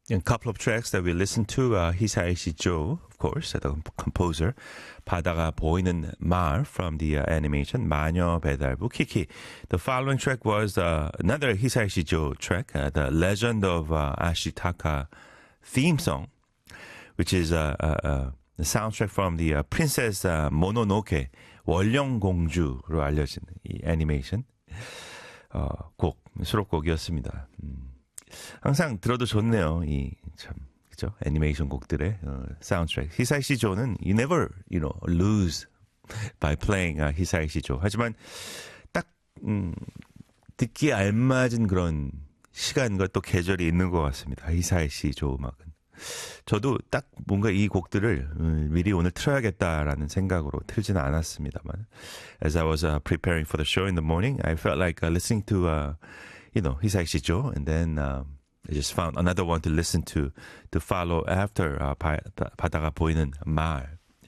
A couple of tracks that we listened to, Hisaishi Joe, of course, the composer, 바다가 보이는 마을 from the animation, 마녀 배달부 Kiki. The following track was another Hisaishi Joe track, the Legend of Ashitaka theme song, which is the soundtrack from the Princess Mononoke, 원령공주로 알려진 이 애니메이션 곡, 수록곡이었습니다. 항상 들어도 좋네요. 이 참 그죠? 애니메이션 곡들의 사운드트랙. 히사이시 조는 you never, lose by playing 히사이시 조. 하지만 딱 듣기에 알맞은 그런 시간과 또 계절이 있는 것 같습니다. 히사이시 조 음악은. 저도 딱 뭔가 이 곡들을 미리 오늘 틀어야겠다라는 생각으로 틀지는 않았습니다만, as I was preparing for the show in the morning, I felt like listening to Hisaishi Jo, and then I just found another one to listen to follow after 바다가 보이는 마을.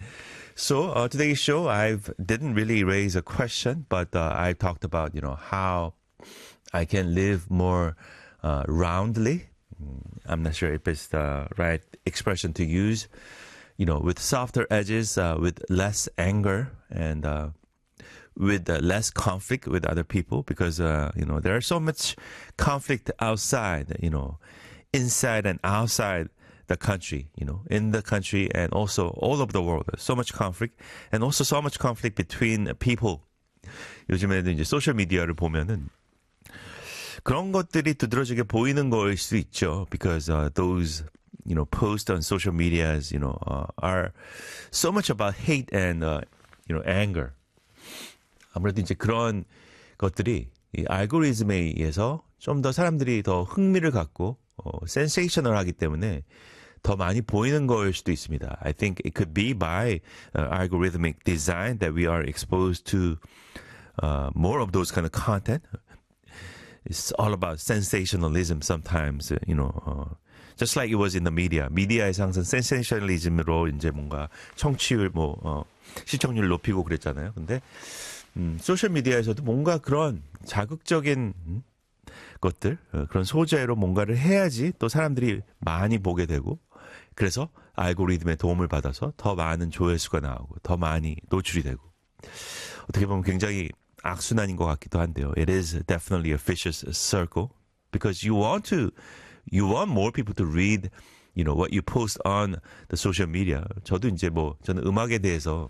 So today's show, I didn't really raise a question, but I talked about how I can live more roundly. I'm not sure if it's the right expression to use. With softer edges, with less anger, and with less conflict with other people, because there are so much conflict outside, inside and outside the country, in the country and also all over the world. There's so much conflict, and also so much conflict between people. 요즘에는 이제 소셜 미디어를 보면은 그런 것들이 두드러지게 보이는 거일 수 있죠. Because those posts on social medias are so much about hate and anger. 아무래도 이제 그런 것들이 이 알고리즘에 의해서 좀 더 사람들이 더 흥미를 갖고 센세이셔널하기 때문에 더 많이 보이는 거일 수도 있습니다. I think it could be by algorithmic design that we are exposed to more of those kind of content. It's all about sensationalism sometimes, just like it was in the media. 미디어에서 항상 센세이셔널리즘으로 이제 뭔가 청취율, 시청률 높이고 그랬잖아요. 근데 소셜 미디어에서도 뭔가 그런 자극적인 것들, 그런 소재로 뭔가를 해야지 또 사람들이 많이 보게 되고, 그래서 알고리즘의 도움을 받아서 더 많은 조회수가 나오고 더 많이 노출이 되고, 어떻게 보면 굉장히 악순환인 것 같기도 한데요. It is definitely a vicious circle, because you want more people to read, what you post on the social media. 저도 이제 저는 음악에 대해서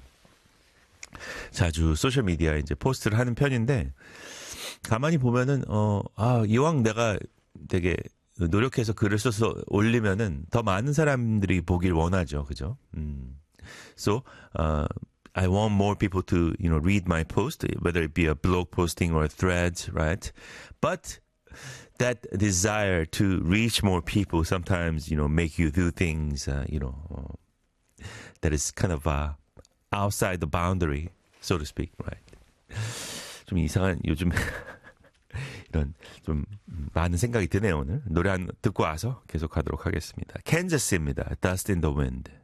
자주 소셜 미디어에 이제 포스트를 하는 편인데, 가만히 보면은 이왕 내가 되게 노력해서 글을 써서 올리면은 더 많은 사람들이 보길 원하죠, 그죠? So I want more people to read my post, whether it be a blog posting or a thread, right? But that desire to reach more people sometimes make you do things that is kind of outside the boundary, so to speak, right? 좀 이상한 요즘 이런 좀 많은 생각이 드네요. 오늘 노래 한 듣고 와서 계속하도록 하겠습니다. 캔자스입니다. Dust in the Wind.